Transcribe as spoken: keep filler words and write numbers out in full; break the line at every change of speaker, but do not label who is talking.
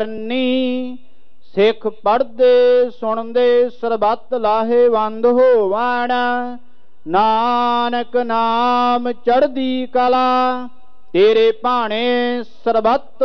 ਨੀ ਸਿੱਖ ਪੜ੍ਹਦੇ ਸੁਣਦੇ ਸਰਬੱਤ ਲਾਹੇਵੰਦ ਹੋਵਣ। ਨਾਨਕ ਨਾਮ ਚੜ੍ਹਦੀ ਕਲਾ ਤੇਰੇ ਭਾਣੇ ਸਰਬੱਤ